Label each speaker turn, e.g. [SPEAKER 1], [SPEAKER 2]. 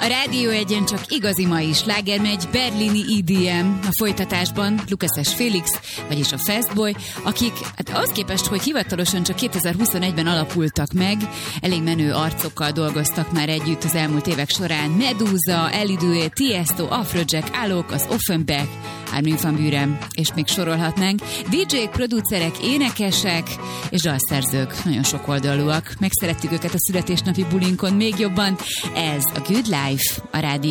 [SPEAKER 1] A Rádió Egyen csak igazi mai sláger megy, berlini EDM. A folytatásban Lukases Felix, vagyis a Fastboy, akik ahhoz képest, hogy hivatalosan csak 2021-ben alapultak meg, elég menő arcokkal dolgoztak már együtt az elmúlt évek során. Medusa, Elidue, Tiesto, Afrojack, Alok, az Offenbach, Armin van Buuren, és még sorolhatnánk. DJ-k, producerek, énekesek és dalszerzők, nagyon sokoldalúak. Megszerettük őket a születésnapi bulinkon még jobban. Ez a Good Life, a Rádió